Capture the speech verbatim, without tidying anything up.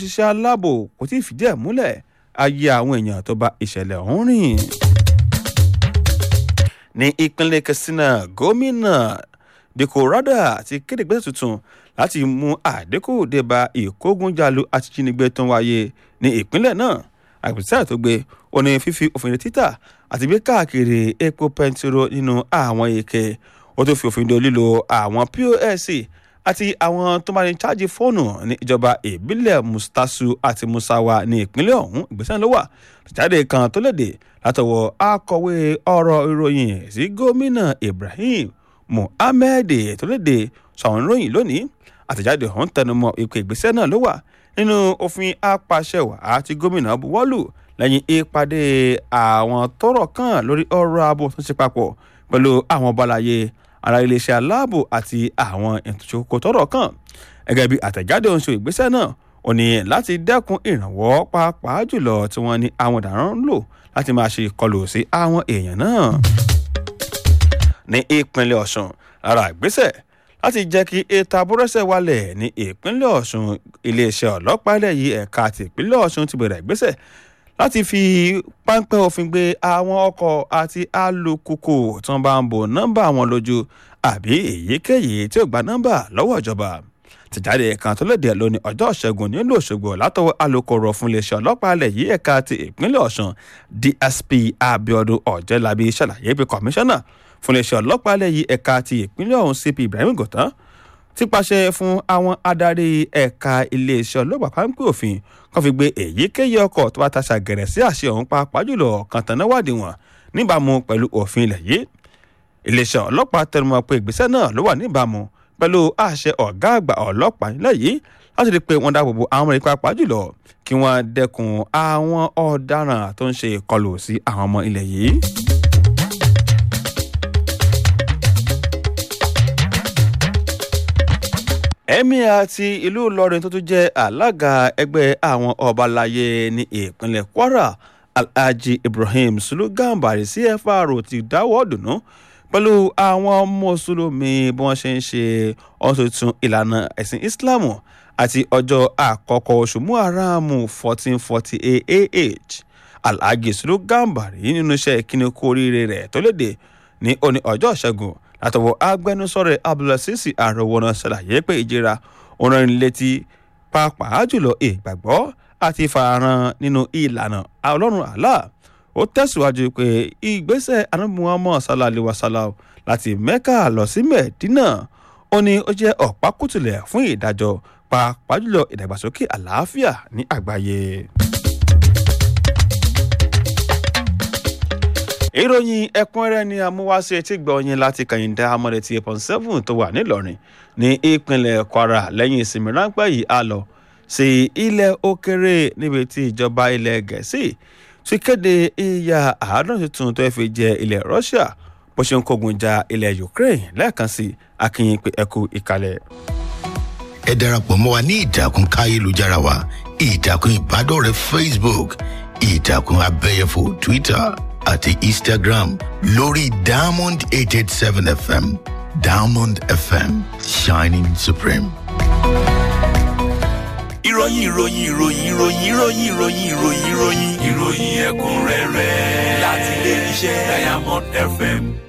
òṣìṣẹ́ aláàbò kò tí ì fìdí ẹ̀ múlẹ̀ ayé àwọn èèyàn tó bá ìṣẹ̀lẹ̀ ọ̀hún rìn. ní ìpínlẹ̀ Katsina gómìnà Dikko Rada ti kéde ìgbésẹ̀ tuntun láti mú àdínkù dé bá ìkógunjàlù àti ìjínigbé tó ń wáyé ní ìpínlẹ̀ náà. àgbẹ̀sẹ̀ tó gbé ó ní fífi òfin de títà àti gbé káàkiri epo pẹntiró nínú àwọn èké ó tó fi òfin de lílo àwọn P O S àti àwọn tó máa ń ṣáàjì fóònù ní ìjọba ìbílẹ̀ Mustasu àti Musawa ní ìpínlẹ̀ ọ̀hún. ìgbésẹ̀ ló wà jáde kan tó léde látọwọ́ akọ̀wé ọ̀rọ̀ ìròyìn sí gómìnà Ibrahim Muhammed tó léde sọ̀rọ̀ ìròyìn lónìí. àtẹ̀jáde ọ̀hún tẹnumọ́ ìpè ìgbésẹ̀ náà ló wà nínú òfin apàṣẹwàá tí gómìnà buwọ́lù lẹ́yìn ìpàdé àwọn tọ́rọ̀ kàn lórí ọ̀rọ̀ ààbò tó ṣe papọ̀ pẹ̀lú àwọn ọbalayé ara iléeṣẹ́ aláàbò àti àwọn ìtòsókò tọ́rọ̀ kàn. gẹ́gẹ́ bí àtẹ̀jáde ọ̀hún ṣe ìgbésẹ̀ náà ó ní láti dẹ́kun ìrànwọ́ pàápàá jùlọ tí wọ́n ní àwọn ọ̀daràn ń lò láti máa ṣe ìkọlù sí àwọn èèyàn náà. ní ìpínlẹ̀ Ọ̀ṣun lára ìgbésẹ̀ láti jẹ́ kí ètò àbúrẹ́sẹ̀ wálẹ̀ ní ìpínlẹ̀ Ọ̀ṣun iléeṣẹ́ ọlọ́pàá ilẹ̀ yìí ẹ̀ka ti ìpínlẹ̀ Ọ̀ṣun ti bẹ̀rẹ̀ ìgbésẹ̀ láti fi páńpẹ́ òfin gbé àwọn ọkọ̀ àti alùpùpù tí wọ́n bá ń bo nọ́mbà wọn lójú àbí èyíkéyìí tí ò gba nọ́mbà lọ́wọ́ ìjọba. tìjáde kan tó léde lónìí ọjọ́ ìṣẹ́gun nílùú Òṣogbo látọwọ́ alukoro fún iléeṣẹ́ ọlọ́pàá ilẹ̀ yìí ẹ̀ka ti ìpínlẹ̀ Ọ̀ṣun D S P Abiodun Ọ̀jẹ́lábí ṣàlàyé pé kọmíṣánná fún iléeṣẹ́ ọlọ́pàá ilẹ̀ yìí ẹ̀ka ti ìpínlẹ̀ ọ̀hún C P Ibrahim Gòtán ti pàṣẹ fún àwọn adarí ẹ̀ka iléeṣẹ́ ọlọ́pàá páńpẹ́ òfin kan fi gbé èyíkéyìí ọkọ̀ tó bá taṣà gẹ̀rẹ̀ sí àṣẹ ọ̀hún pàápàá jùlọ kan tán náà wádìí wọn níbàámu pẹ̀lú òfin ilẹ̀ yìí. iléeṣẹ́ ọlọ́pàá tẹnumọ́ pé ìgbésẹ̀ náà ló wà níbàámu pẹ̀lú àṣẹ ọ̀gá àgbà ọlọ́pàá ilẹ̀ yìí láti rí i pé wọ́n dáàbò bo àwọn ọmọ ìpa pàápàá jùlọ kí wọ́n dẹ́kun àwọn ọ̀daràn tó ń ṣe ìkọlù sí àwọn ọmọ ilẹ̀ yìí. Emir àti ìlú Ìlọrin tó tún jẹ́ alága ẹgbẹ́ àwọn ọba láyé ní ìpínlẹ̀ Kwara Alhaji Ibrahim Sulu Gambari C F R ti dáwọ́ dùnú pẹ̀lú àwọn mùsùlùmí bí wọ́n ṣe ń ṣe ọdún tuntun ìlànà ẹ̀sìn Ìsìlámù àti ọjọ́ àkọ́kọ́ oṣù Muharram fourteen forty A H. Alhaji Sulu Gambari nínú iṣẹ́ ìkíni kú oríire rẹ̀ tó léde ní òní ọjọ́ ìṣẹ́gun látọwọ́ agbẹnusọ̀rọ̀ Abdulaziz Arówóná ṣàlàyé pé ìjìra òun létí pàápàá jùlọ ìgbàgbọ́ àti ìfarahàn nínú ìlànà Ọlọ́run Allah. ó tẹ̀síwájú pé ìgbésẹ̀ Ànábì Muhammad sallallahu alaihi wasallam láti Mẹ́kà lọ sí Mẹ́dínà ó ní ó jẹ́ ọ̀pákùtùlẹ̀ fún ìdájọ́ pàápàá jùlọ ìdàgbàsókè àlàáfíà ní àgbáyé. ìròyìn ẹ̀kúnrẹ́rẹ́ ni amúwáṣe etí gbọ̀nyìn láti Kàyìndé amọ̀rẹ̀ ti eight point seven tó wà nílọrin ní ìpínlẹ̀ Kwara. lẹ́yìn ìsinmi ráńpẹ́ yìí a lọ sí ilẹ̀ òkèrè níbi tí ìjọba ilẹ̀ Gẹ̀ẹ́sì ti kéde ìyà àádọ́rin tuntun tó fi jẹ ilẹ̀ Russia bó ṣe ń kógun ja ilẹ̀ Ukraine. lẹ́ẹ̀kan sí akínyìn pé ẹ kú ìkàlẹ̀. ẹ darapọ̀ mọ́ wa ní ìtàkùn káyélujára wa ìtàkùn ìbádọ́rẹ̀ẹ́ Facebook ìtàkùn abẹ́yẹfò Twitter àti Instagram lórí Diamond eight eight seven F M. Diamond F M, shining supreme. ìròyìn ìròyìn ìròyìn ìròyìn ìròyìn ìròyìn ìròyìn ìròyìn ìròyìn ẹ̀kúnrẹ́rẹ́ láti ilé iṣẹ́ Diamond F M.